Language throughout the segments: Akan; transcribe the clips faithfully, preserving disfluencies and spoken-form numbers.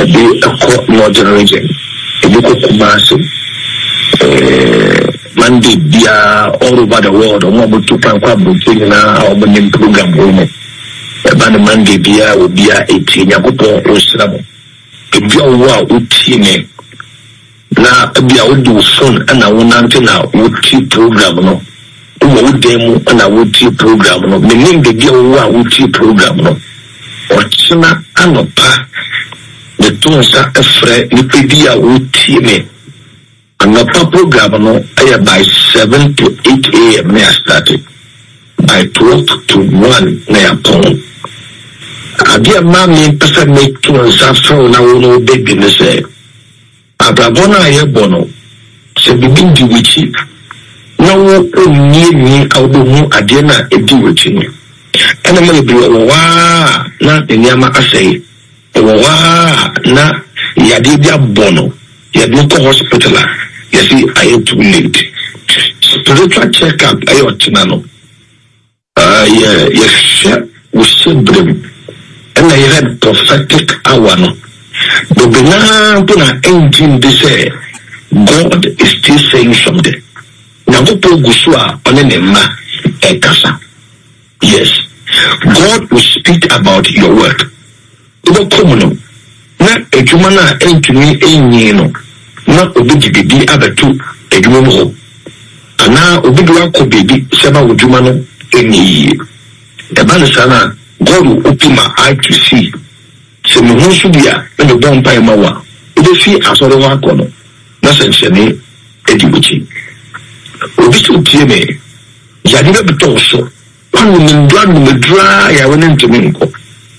be a court northern region. A local Kumasi, Monday, Bia, all over the world, or more to Panquabu, our Benin program woman. About the Monday, Bia will be a eighteen, Yakupo, or Slabo. If you are Utine, now be a would do phone and I will until now would keep program. No, would demo and I would keep program. No, meaning the girl would keep program. No, or China and a pa. The tools are a friend, Nipedia would team. And the program no, by seven to eight a m. I started. By twelve to one, near Pong. I dear mammy, person make tools after now, no baby, they say. Abrabona Yebono, said begin the witchy. No, near me, I'll do more Adena, a do witching. And I'm going to be a wah, not in Yama, I say. Wa na yadibia bono yadiko hospital you see I am too late spiritual check-up ayo tinano uh yeah yeah we should bring and I had prophetic hour no the bina puna engine they say God is still saying something now go gusua onenema ekasa yes God will speak about your work. Ugo komuno na ejuma na entumi enyi no na obi bibi abatu ejuma mo ana obi do akọ bibi seba ojuma no enyi e ba sana God will open my eye to see se me hu so bia na me bon pai mawa obi fi asoro wa akọ no na senchene edibuchi obi so tie me ya di be to so kwanu me ndwa no me dra ya wona ntumi nko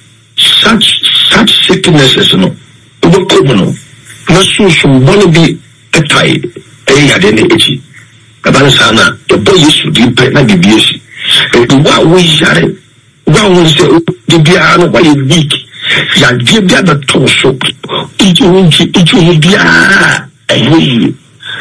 such such sicknesses no ubo komono na susu bone bi etai e ya de ne echi abana sana the boy yesu di pe na bibiesi e to wa wo yare wa wo se di bia no wa ye week ya di bia da to so iji unji iji bia ayi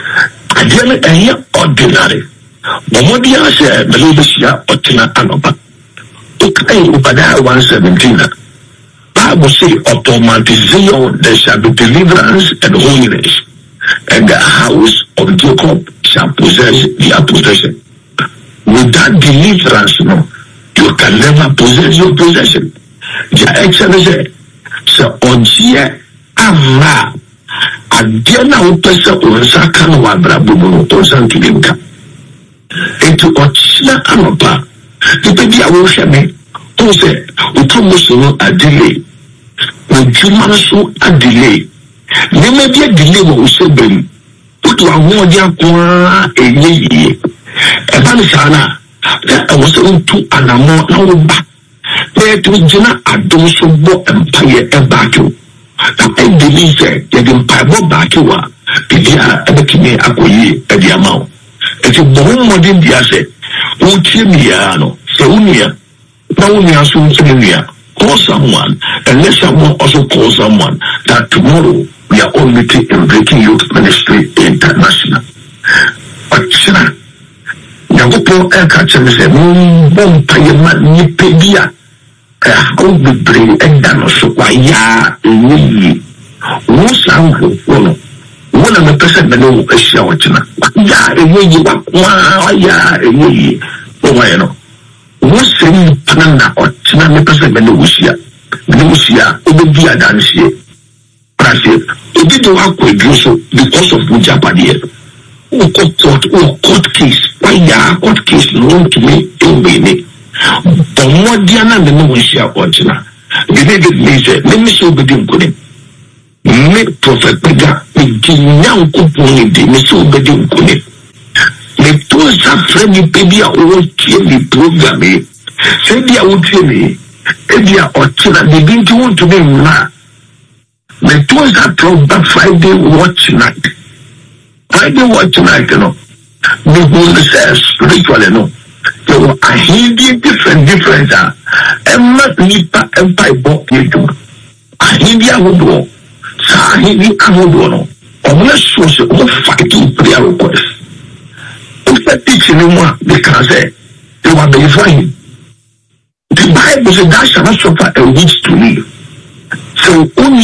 adena ayi ordinary bomo dia se bele besia otina anoba ukai upada one seventeen Bible say upon Mount Zion there shall be deliverance and holiness, and the house of Jacob shall possess their possession. Without deliverance, no, you can never possess your possession. The Excellency, so on here, Allah, and then now person on Sakan Wabrabu on Sankilinka. Into Ochina Anopa, the baby I will share me. Who said, we promise you a delay. When you so a delay. You may be a delay what we said, put one more young one a year. A Banisana, I was into an amount now back. There to Jenna, I don't so book empire and back you. I believe that the empire back you are. Pidia, a Bekine, Akoye, and the amount. It's a bomb modern Diase. Utimiano, Saunia. Now we are soon to call someone, and let someone also call someone that tomorrow we are all meeting in Breaking Youth Ministry International. But China, Yagopo Elkachan said, Mom Payama Nipedia, how we bring and done so why ya we was uncle. One of the person that know a shower China. Ya, a way you are, ya, a way, oh, I know. What's saying Panana or China person Benusia? Benusia, Ubia Dancy. Prasit, you did work with Druso because of Mujapadi. Who court or court case? Why, ya, court case known to me in Bene. But more Diana than Nusia or China. The David Mazer, let me show the Dimkuni. Make Prophet Pega, with Jinyan Kupuni, the Misso Bedimkuni. The tools are friendly, baby, I will kill the program. Say, I will kill me. Maybe I ought to begin to want to be mad. The tools are program Friday watch night. Friday watch night, you know. The whole says spiritually, no. So I hear the different difference. I'm not Nipa Empire Book, you do. I hear the Ahudo. So I hear the Ahudo. Unless you are fighting prayer requests. Teaching more because they were very fine. The Bible says that shall not suffer a witch to live. So only